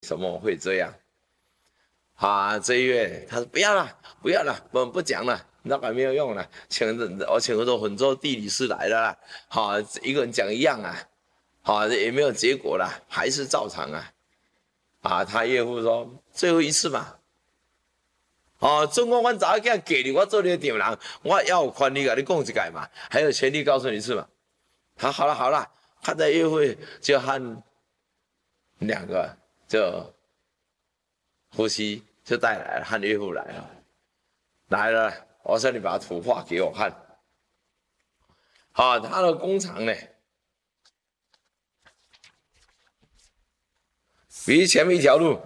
什么会这样？这一月他说不要了，不要了，不讲了，那个没有用了。我请很多地理师来了啦，一个人讲一样也没有结果了，还是照常他岳父说最后一次嘛。中国我早给他给你，我做你的顶人，我要有权利跟你讲一改嘛，还有权利告诉你一次嘛。好了，他在约会就和2个就夫妻就带来了，和岳父来了，我说你把图画给我看。他的工厂呢，比前面一条路，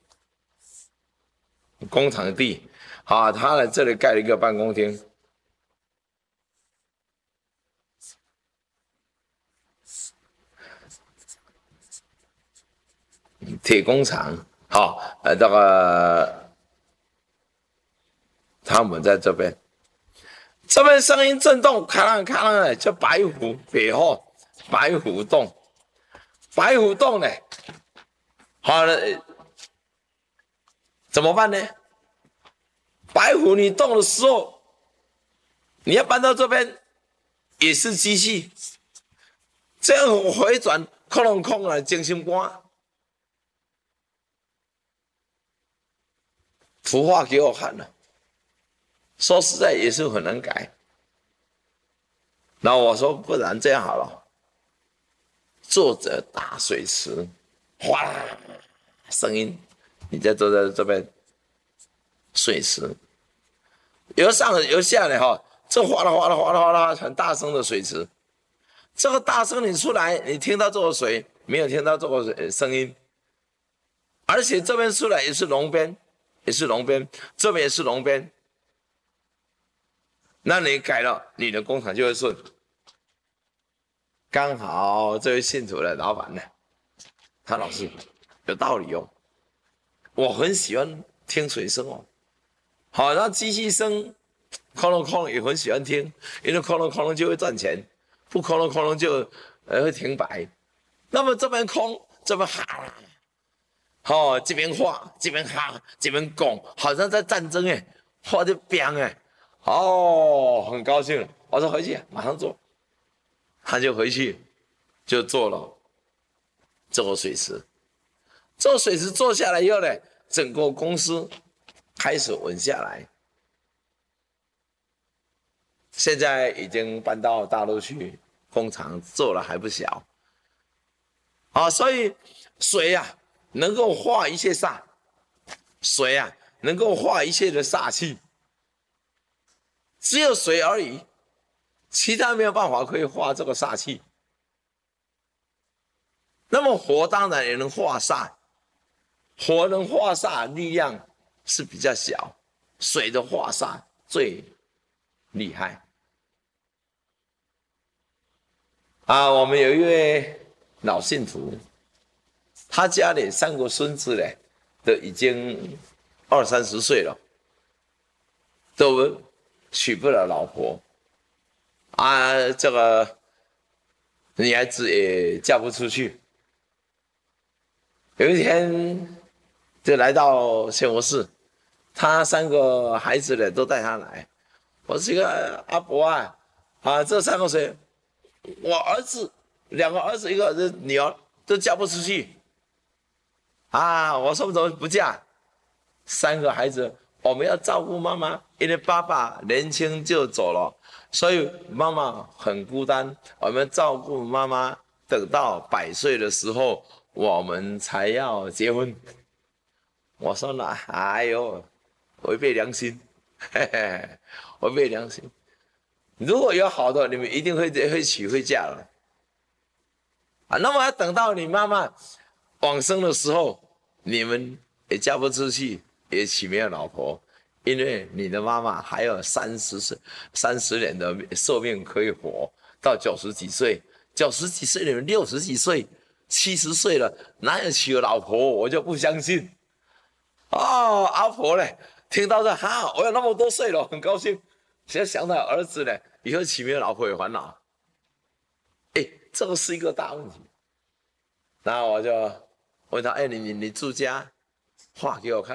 工厂地，他在这里盖了一个办公厅。铁工厂，这个他们在这边声音震动，咔啷咔啷的，叫白虎北后白虎洞，白虎洞呢，好了，怎么办呢？白虎你动的时候，你要搬到这边也是机器，这样回转，空了，精心肝。图画给我看了，说实在也是很难改。然后我说不然这样好了，坐着大水池，哗啦声音，你再坐在这边，水池由上由下的这哗啦哗啦哗啦哗啦很大声的水池，这个大声你出来，你听到这个水，没有听到这个声音，而且这边出来也是龙边。这边也是龙边，那你改了，你的工厂就会顺。刚好这位信徒的老板呢，他老师有道理哦，我很喜欢听水声哦。那机器声，空也很喜欢听，因为空就会赚钱，不空就会停摆。那么这边空，这边哈。这边画，这边哈，这边拱，好像在战争画的边很高兴了。我说回去马上做，他就回去就做了这个水池。这个水池做下来以后呢，整个公司开始稳下来。现在已经搬到大陆去，工厂做了还不小所以水能够化一切煞，水能够化一切的煞气，只有水而已，其他没有办法可以化这个煞气。那么火当然也能化煞，火能化煞力量是比较小，水的化煞最厉害我们有一位老信徒，他家里3个孙子呢，都已经20-30岁了，都娶不了老婆这个女孩子也嫁不出去。有一天就来到仙佛寺，他3个孩子呢都带他来。我说这个阿伯这3个谁？我儿子2个儿子1个女儿都嫁不出去我说怎么不嫁？3个孩子我们要照顾妈妈，因为爸爸年轻就走了，所以妈妈很孤单，我们照顾妈妈，等到100岁的时候我们才要结婚。我说呢，哎呦，违背良心，违背良心。如果有好的，你们一定会娶会嫁了那么要等到你妈妈往生的时候，你们也嫁不出去，也娶没有老婆，因为你的妈妈还有30年的寿命可以活到90几岁，90几岁你们60几岁、70岁了，哪有娶老婆？我就不相信阿婆呢，听到这我有那么多岁了，很高兴。现在想到儿子呢，以后娶没有老婆有烦恼，这个是一个大问题。然后我问他：“哎，你住家，画给我看。”